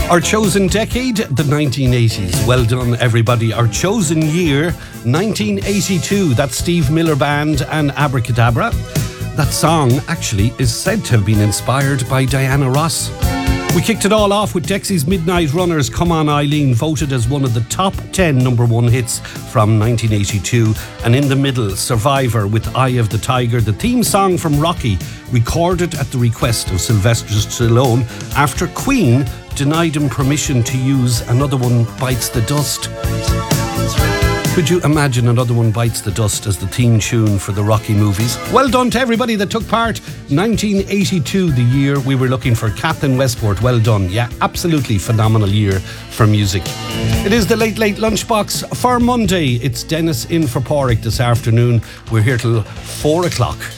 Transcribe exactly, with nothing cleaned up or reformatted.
Our chosen decade, the nineteen eighties. Well done, everybody. Our chosen year, nineteen eighty-two. That's Steve Miller Band and Abracadabra. That song actually is said to have been inspired by Diana Ross. We kicked it all off with Dexy's Midnight Runners' Come On Eileen, voted as one of the top ten number one hits from nineteen eighty-two. And in the middle, Survivor with Eye of the Tiger, the theme song from Rocky, recorded at the request of Sylvester Stallone after Queen denied him permission to use Another One Bites the Dust. Could you imagine Another One Bites the Dust as the theme tune for the Rocky movies? Well done to everybody that took part. nineteen eighty-two, the year we were looking for. Kathleen Westport, well done. Yeah, absolutely phenomenal year for music. It is the Late Late Lunchbox for Monday. It's Dennis in for Porrick this afternoon. We're here till four o'clock.